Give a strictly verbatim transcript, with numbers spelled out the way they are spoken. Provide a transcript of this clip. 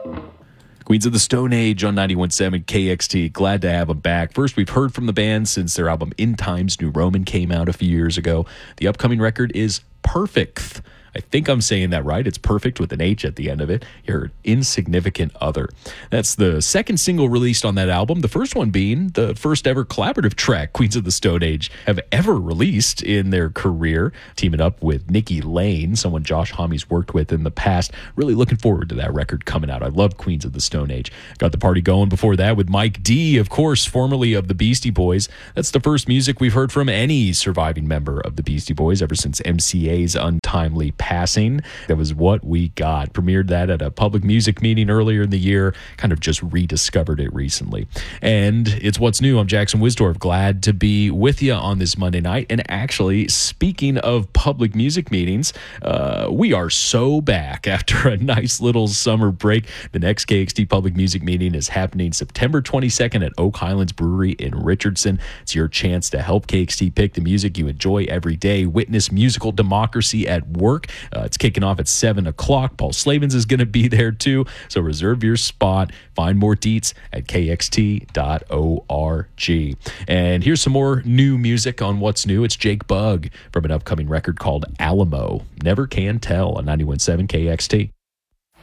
Queens of the Stone Age on ninety-one point seven K X T. Glad to have them back. First, we've heard from the band since their album In Times New Roman came out a few years ago. The upcoming record is Perfect. I think I'm saying that right. It's perfect with an H at the end of it. You heard Insignificant Other. That's the second single released on that album. The first one being the first ever collaborative track Queens of the Stone Age have ever released in their career, teaming up with Nikki Lane, someone Josh Homme's worked with in the past. Really looking forward to that record coming out. I love Queens of the Stone Age. Got the party going before that with Mike D, of course, formerly of the Beastie Boys. That's the first music we've heard from any surviving member of the Beastie Boys ever since M C A's untimely passing. That was What We Got. Premiered that at a public music meeting earlier in the year. Kind of just rediscovered it recently. And it's What's New. I'm Jackson Wisdorf. Glad to be with you on this Monday night. And actually, speaking of public music meetings, uh, we are so back after a nice little summer break. The next K X T public music meeting is happening September twenty-second at Oak Highlands Brewery in Richardson. It's your chance to help K X T pick the music you enjoy every day. Witness musical democracy at work. Uh, it's kicking off at seven o'clock. Paul Slavens is going to be there too. So reserve your spot. Find more deets at k x t dot org. And here's some more new music on What's New. It's Jake Bugg from an upcoming record called Alamo. Never Can Tell on ninety-one point seven K X T.